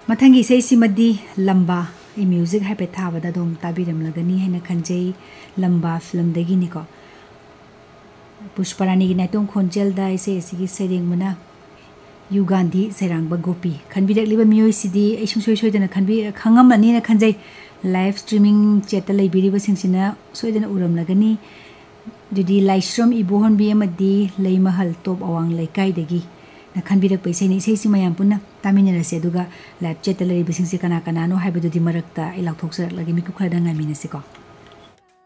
मथंगी इसैसिमदी लंबा ए म्यूजिक हाइफेट थाबदा दोम ताबिरमलगनी हैना खंजै लंबा फिल्मदगिनिको पुष्परानी की नाइतों खोंजेलदा इसे इसिगी सेरेंगमना युगांधी सेरांगबा गोपी खनबिरकलिबा मियोइसिदी ऐसुं सोय सोयदना खनबि खंगमनी ना खंजै लाइव स्ट्रीमिंग चेट लेबिरिबा सिंसिना सोयदना उरमलगनी जुदी लाइश्रम इबोहनबी अमदी लेमहल टॉप अवांग लेकाइदगी ना खनबिरक पैसेनी इसेसि मयाम पुन्ना तामिनरसे दुगा लाइव चेट लेबिसिंगसे कना कनानो हाइबदुदी मरकता इलाउथोक्सरलगे मिकु खरदा ngaminase को